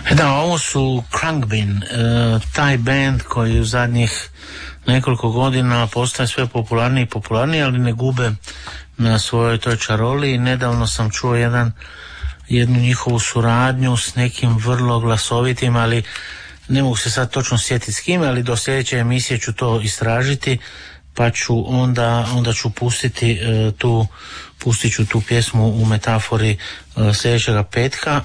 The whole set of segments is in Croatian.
Da, ovo su Khruangbin, taj band koji u zadnjih nekoliko godina postaje sve popularniji i popularniji, ali ne gube na svojoj toj čaroli. Nedavno sam čuo jednu njihovu suradnju s nekim vrlo glasovitim, ali ne mogu se sad točno sjetiti s kim, ali do sljedeće emisije ću to istražiti, pa ću onda ću pustit ću tu pjesmu u metafori sljedećega petka,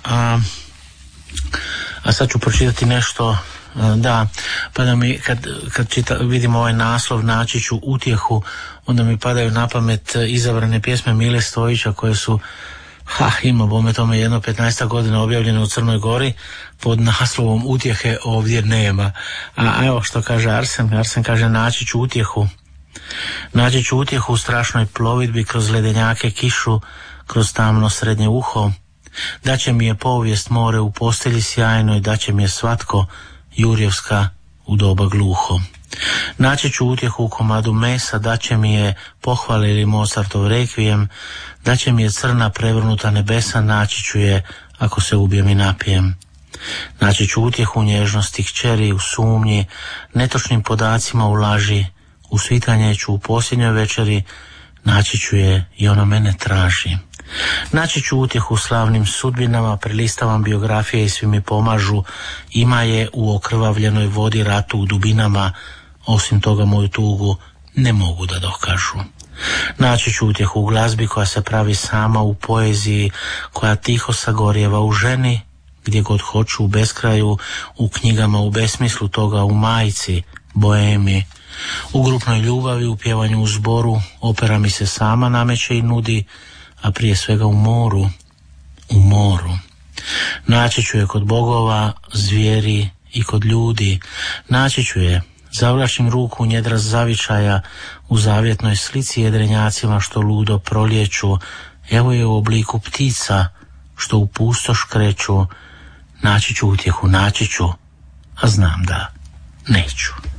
a sad ću pročitati nešto, pa da mi kad vidim ovaj naslov naći ću utjehu, onda mi padaju na pamet izabrane pjesme Mile Stojića koje su ima bome tome jedno 15 godina objavljene u Crnoj Gori pod naslovom Utjehe ovdje nema. A evo što kaže Arsen kaže naći ću utjehu u strašnoj plovidbi kroz ledenjake, kišu, kroz tamno srednje uho. Daće mi je povijest more u postelji sjajnoj, daće mi je svatko Jurjevska u doba gluho. Naći ću utjehu u komadu mesa, daće mi je pohvale ili Mozartov rekvijem, daće mi je crna prevrnuta nebesa, naći ću je ako se ubijem i napijem. Naći ću utjehu u nježnosti kćeri, u sumnji, netočnim podacima u laži, u svitanje ću u posljednjoj večeri, naći ću je i ona mene traži. Naći ću utjehu u slavnim sudbinama, prelistavam biografije i svi mi pomažu, ima je u okrvavljenoj vodi ratu u dubinama, osim toga moju tugu ne mogu da dokažu. Naći ću utjehu u glazbi koja se pravi sama, u poeziji koja tiho sagorjeva, u ženi gdje god hoću, u beskraju, u knjigama u besmislu toga, u majci, boemi, u grupnoj ljubavi, u pjevanju u zboru, opera mi se sama nameće i nudi, a prije svega u moru. Naći ću je kod bogova, zvijeri i kod ljudi. Naći ću je, zavlačim ruku u njedra zavičaja, u zavjetnoj slici jedrenjacima što ludo proliječu. Evo je u obliku ptica što u pustoš kreću. Naći ću utjehu, a znam da neću.